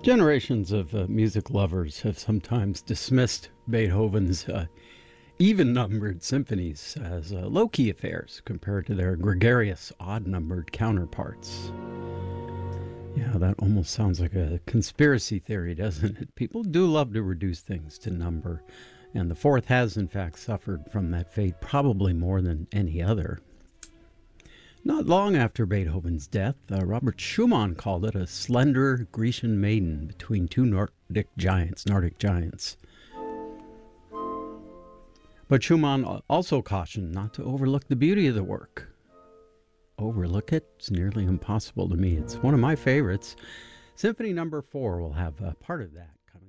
Generations of music lovers have sometimes dismissed Beethoven's even-numbered symphonies as low-key affairs compared to their gregarious, odd-numbered counterparts. Yeah, that almost sounds like a conspiracy theory, doesn't it? People do love to reduce things to number, and the fourth has, in fact, suffered from that fate probably more than any other. Not long after Beethoven's death, Robert Schumann called it a slender Grecian maiden between two Nordic giants. But Schumann also cautioned not to overlook the beauty of the work. Overlook it? It's nearly impossible to me. It's one of my favorites. Symphony No. 4 will have part of that coming up.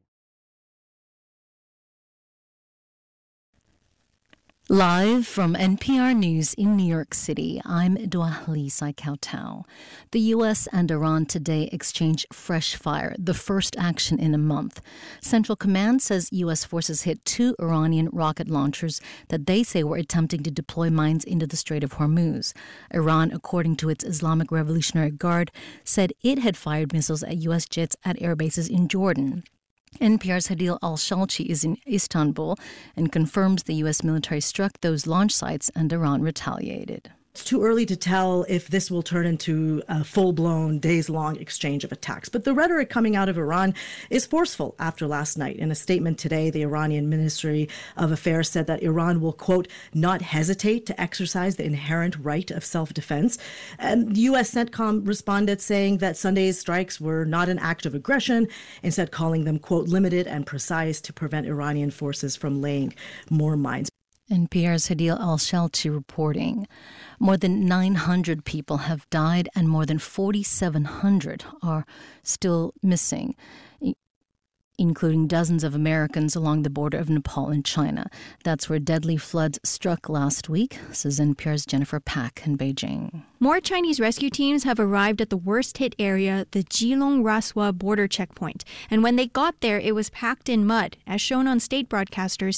Live from NPR News in New York City, I'm Dwalisa Kautal. The U.S. and Iran today exchanged fresh fire, the first action in a month. Central Command says U.S. forces hit 2 Iranian rocket launchers that they say were attempting to deploy mines into the Strait of Hormuz. Iran, according to its Islamic Revolutionary Guard, said it had fired missiles at U.S. jets at air bases in Jordan. NPR's Hadil Al-Shalchi is in Istanbul and confirms the U.S. military struck those launch sites and Iran retaliated. It's too early to tell if this will turn into a full-blown, days-long exchange of attacks. But the rhetoric coming out of Iran is forceful after last night. In a statement today, the Iranian Ministry of Affairs said that Iran will, quote, not hesitate to exercise the inherent right of self-defense. And the U.S. CENTCOM responded saying that Sunday's strikes were not an act of aggression, instead calling them, quote, limited and precise to prevent Iranian forces from laying more mines. NPR's Hadil Al-Shalchi reporting. More than 900 people have died and more than 4,700 are still missing, including dozens of Americans along the border of Nepal and China. That's where deadly floods struck last week, says NPR's Jennifer Pak in Beijing. More Chinese rescue teams have arrived at the worst-hit area, the Jilong-Raswa border checkpoint. And when they got there, it was packed in mud, as shown on state broadcaster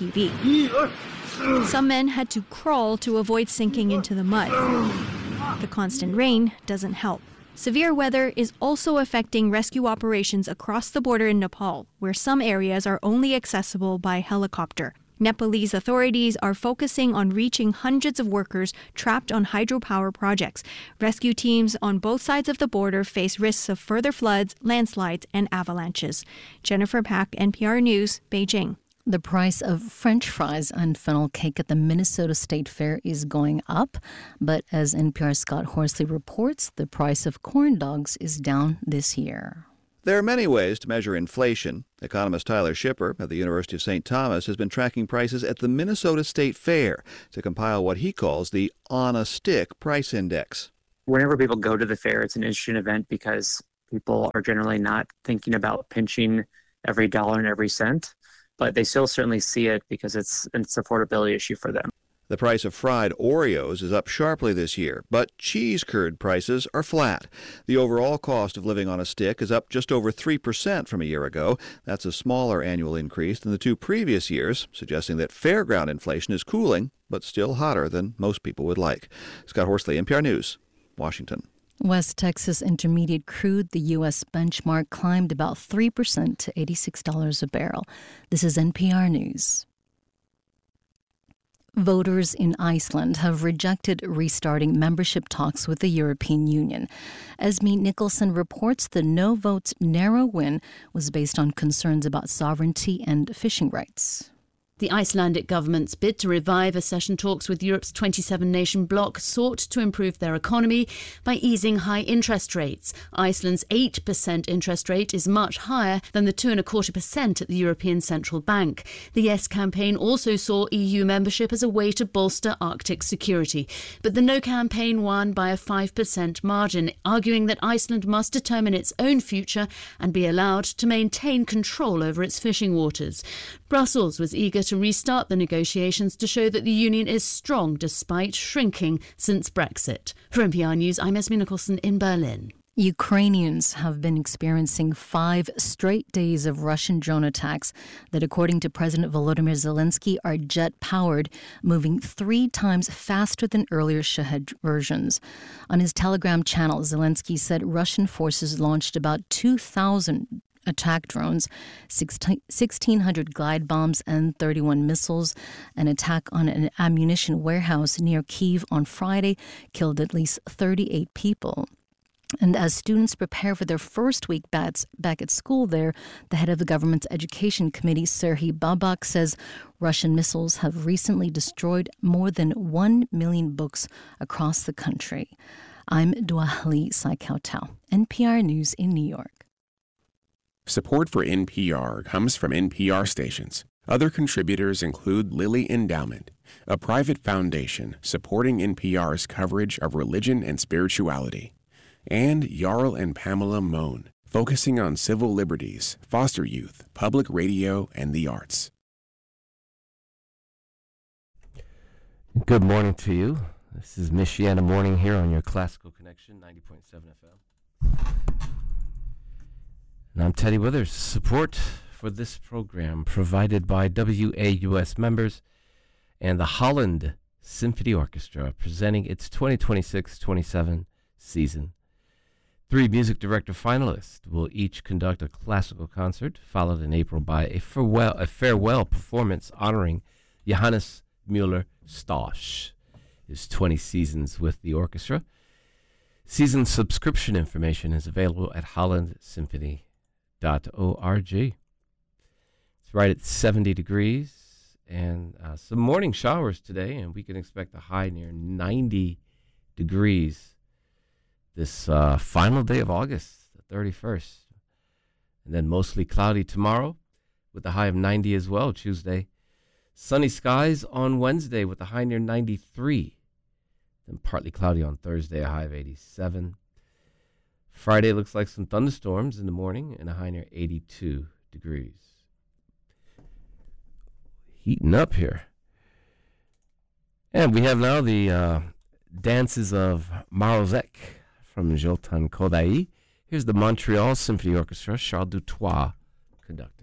CCTV. Some men had to crawl to avoid sinking into the mud. The constant rain doesn't help. Severe weather is also affecting rescue operations across the border in Nepal, where some areas are only accessible by helicopter. Nepalese authorities are focusing on reaching hundreds of workers trapped on hydropower projects. Rescue teams on both sides of the border face risks of further floods, landslides, and avalanches. Jennifer Pak, NPR News, Beijing. The price of French fries and funnel cake at the Minnesota State Fair is going up. But as NPR's Scott Horsley reports, the price of corn dogs is down this year. There are many ways to measure inflation. Economist Tyler Schipper at the University of St. Thomas has been tracking prices at the Minnesota State Fair to compile what he calls the on-a-stick price index. Whenever people go to the fair, it's an interesting event because people are generally not thinking about pinching every dollar and every cent. But they still certainly see it because it's an affordability issue for them. The price of fried Oreos is up sharply this year, but cheese curd prices are flat. The overall cost of living on a stick is up just over 3% from a year ago. That's a smaller annual increase than the 2 previous years, suggesting that fairground inflation is cooling, but still hotter than most people would like. Scott Horsley, NPR News, Washington. West Texas Intermediate crude, the U.S. benchmark, climbed about 3% to $86 a barrel. This is NPR News. Voters in Iceland have rejected restarting membership talks with the European Union. Esme Nicholson reports the no vote's narrow win was based on concerns about sovereignty and fishing rights. The Icelandic government's bid to revive accession talks with Europe's 27-nation bloc sought to improve their economy by easing high interest rates. Iceland's 8% interest rate is much higher than the 2.25% at the European Central Bank. The Yes campaign also saw EU membership as a way to bolster Arctic security. But the No campaign won by a 5% margin, arguing that Iceland must determine its own future and be allowed to maintain control over its fishing waters. Brussels was eager to restart the negotiations to show that the union is strong despite shrinking since Brexit. For NPR News, I'm Esme Nicholson in Berlin. Ukrainians have been experiencing 5 straight days of Russian drone attacks that, according to President Volodymyr Zelensky, are jet-powered, moving 3 times faster than earlier Shahed versions. On his Telegram channel, Zelensky said Russian forces launched about 2,000 attack drones, 1,600 glide bombs, and 31 missiles. An attack on an ammunition warehouse near Kyiv on Friday killed at least 38 people. And as students prepare for their first week back at school there, the head of the government's education committee, Serhiy Babak, says Russian missiles have recently destroyed more than 1 million books across the country. I'm Duahli Saikautal, NPR News in New York. Support for NPR comes from NPR stations. Other contributors include Lilly Endowment, a private foundation supporting NPR's coverage of religion and spirituality, and Jarl and Pamela Mohn, focusing on civil liberties, foster youth, public radio, and the arts. Good morning to you. This is Michiana Morning here on your Classical Connection, 90.7 FM. And I'm Teddy Withers. Support for this program provided by WAUS members and the Holland Symphony Orchestra, presenting its 2026-27 season. 3 music director finalists will each conduct a classical concert, followed in April by a farewell performance honoring Johannes Müller-Stosch, his 20 seasons with the orchestra. Season subscription information is available at hollandsymphony.org. It's right at 70 degrees and some morning showers today, and we can expect a high near 90 degrees this final day of August, the 31st. And then mostly cloudy tomorrow with a high of 90 as well, Tuesday. Sunny skies on Wednesday with a high near 93. Then partly cloudy on Thursday, a high of 87. Friday looks like some thunderstorms in the morning and a high near 82 degrees. Heating up here. And we have now the dances of Marozek from Zoltan Kodaly. Here's the Montreal Symphony Orchestra, Charles Dutoit conducting.